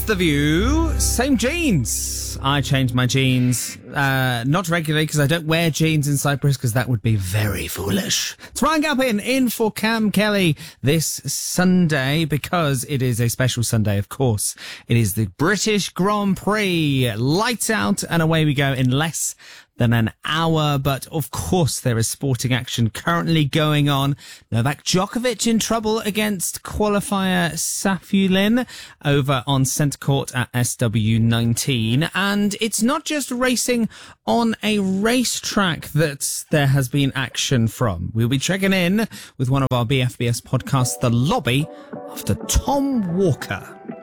The View, same jeans. I change my jeans, not regularly because I don't wear jeans in Cyprus because that would be very foolish. It's Ryan Galpin in for Cam Kelly this Sunday because it is a special Sunday, of course. It is the British Grand Prix. Lights out and away we go in less than an hour, but of course there is sporting action currently going on. Novak Djokovic in trouble against qualifier Safiullin over on centre court at SW19, and it's not just racing on a racetrack that there has been action from. We'll be checking in with one of our BFBS podcasts, The Lobby, after Tom Walker